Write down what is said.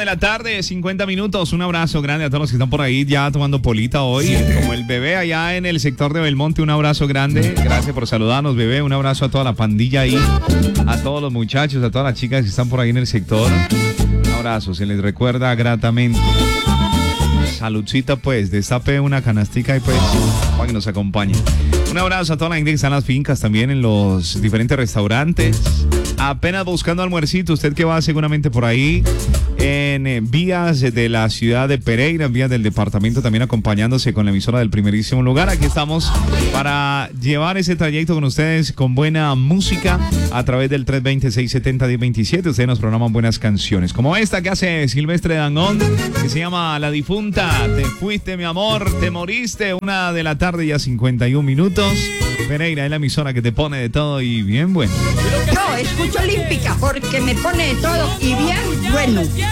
la tarde, 50 minutos. Un abrazo grande a todos los que están por ahí ya tomando polita hoy. Como el bebé allá en el sector de Belmonte, un abrazo grande. Gracias por saludarnos, bebé. Un abrazo a toda la pandilla ahí, a todos los muchachos, a todas las chicas que están por ahí en el sector. Un abrazo, se les recuerda gratamente. Saludcita, pues, destape una canastica y pues, para que nos acompañe. Un abrazo a toda la gente que está en las fincas, también en los diferentes restaurantes. Apenas buscando almuercito, usted que va seguramente por ahí en vías de la ciudad de Pereira, en vías del departamento, también acompañándose con la emisora del primerísimo lugar. Aquí estamos para llevar ese trayecto con ustedes con buena música a través del 320-670-1027. Ustedes nos programan buenas canciones, como esta que hace Silvestre Dangond, que se llama La Difunta. Te fuiste, mi amor, te moriste. 1 de la tarde, ya 51 minutos. Pereira es la emisora que te pone de todo y bien bueno. Yo escucho Olímpica porque me pone de todo y bien bueno.